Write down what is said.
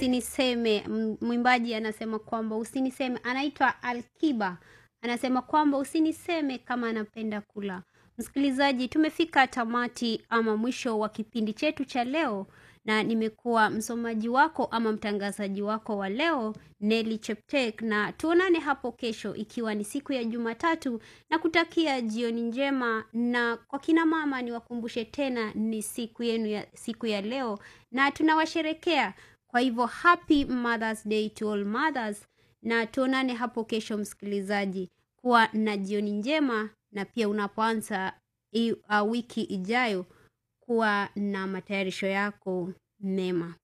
usiniseme. Mwimbaji anasema kwamba usiniseme. Anaitwa Alkiba. Anasema kwamba usiniseme kama anapenda kula. Msikilizaji, tumefika tamati ama mwisho wa kipindi chetu cha leo, na nimekuwa msomaji wako ama mtangazaji wako wa leo, Nelly Cheptek, na tuonane hapo kesho ikiwa ni siku ya Jumatatu, na kutakia jioni njema. Na kwa kina mama niwakumbushe tena ni siku ya leo na tunawasherekea. Kwa hivyo happy Mother's Day to all mothers, na tuonane hapo kesho msikilizaji. Kuwa na jioni njema, na pia unapoanza wiki ijayo kuwa na matayarisho yako mema.